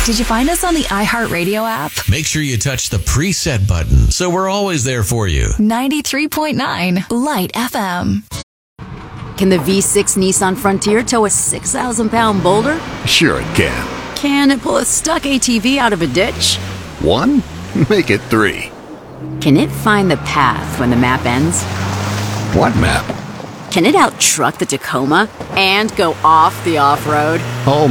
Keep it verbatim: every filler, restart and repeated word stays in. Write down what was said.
Did you find us on the iHeartRadio app? Make sure you touch the preset button so we're always there for you. ninety-three point nine Light F M. Can the V six Nissan Frontier tow a six thousand pound boulder? Sure it can. Can it pull a stuck A T V out of a ditch? One? Make it three. Can it find the path when the map ends? What map? Can it out-truck the Tacoma and go off the off-road? Oh